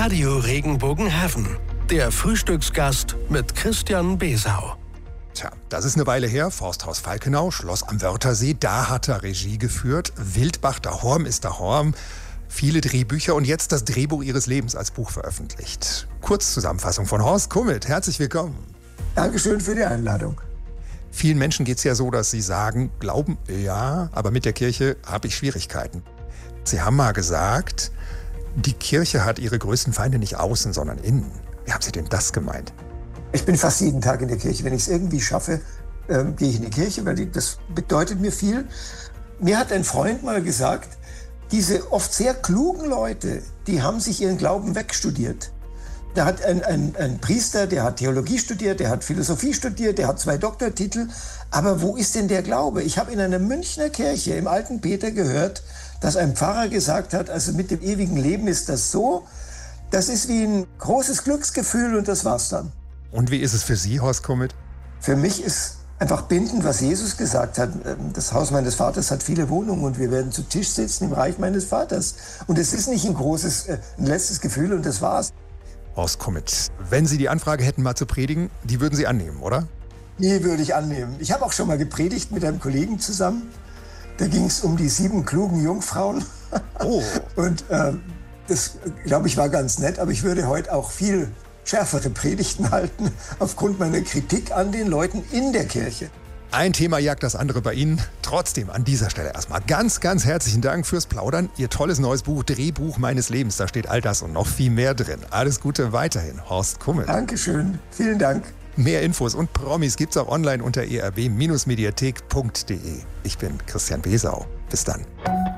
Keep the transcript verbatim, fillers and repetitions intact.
Radio Regenbogenheaven. Der Frühstücksgast mit Christian Besau. Tja, das ist eine Weile her. Forsthaus Falkenau, Schloss am Wörthersee, da hat er Regie geführt. Wildbach, der Horm ist der Horm. Viele Drehbücher und jetzt das Drehbuch ihres Lebens als Buch veröffentlicht. Kurzzusammenfassung von Horst Kummet. Herzlich willkommen. Dankeschön für die Einladung. Vielen Menschen geht es ja so, dass sie sagen, glauben, ja, aber mit der Kirche habe ich Schwierigkeiten. Sie haben mal gesagt, die Kirche hat ihre größten Feinde nicht außen, sondern innen. Wie haben Sie denn das gemeint? Ich bin fast jeden Tag in der Kirche. Wenn ich es irgendwie schaffe, ähm, gehe ich in die Kirche, weil die, das bedeutet mir viel. Mir hat ein Freund mal gesagt, diese oft sehr klugen Leute, die haben sich ihren Glauben wegstudiert. Da hat ein, ein, ein Priester, der hat Theologie studiert, der hat Philosophie studiert, der hat zwei Doktortitel. Aber wo ist denn der Glaube? Ich habe in einer Münchner Kirche im Alten Peter gehört, dass ein Pfarrer gesagt hat, also mit dem ewigen Leben ist das so, das ist wie ein großes Glücksgefühl und das war's dann. Und wie ist es für Sie, Horst Kummet? Für mich ist einfach bindend, was Jesus gesagt hat. Das Haus meines Vaters hat viele Wohnungen und wir werden zu Tisch sitzen im Reich meines Vaters. Und es ist nicht ein großes, ein letztes Gefühl und das war's. Horst Kummet, wenn Sie die Anfrage hätten, mal zu predigen, die würden Sie annehmen, oder? Die würde ich annehmen. Ich habe auch schon mal gepredigt mit einem Kollegen zusammen. Da ging es um die sieben klugen Jungfrauen. Oh. Und äh, das, glaube ich, war ganz nett. Aber ich würde heute auch viel schärfere Predigten halten, aufgrund meiner Kritik an den Leuten in der Kirche. Ein Thema jagt das andere bei Ihnen. Trotzdem an dieser Stelle erstmal ganz, ganz herzlichen Dank fürs Plaudern. Ihr tolles neues Buch, Drehbuch meines Lebens. Da steht all das und noch viel mehr drin. Alles Gute weiterhin, Horst Kummet. Dankeschön. Vielen Dank. Mehr Infos und Promis gibt's auch online unter e r b Bindestrich mediathek punkt d e. Ich bin Christian Besau. Bis dann.